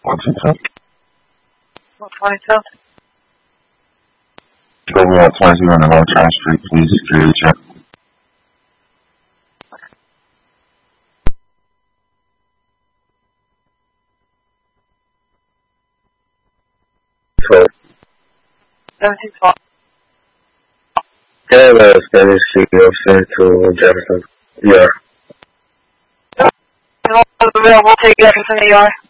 122. 122? Over 122 on the Long China Street, please. Security check. So, 1712. can I have a Spanish CEO sent to Jefferson? Yeah. We'll take Jefferson ER.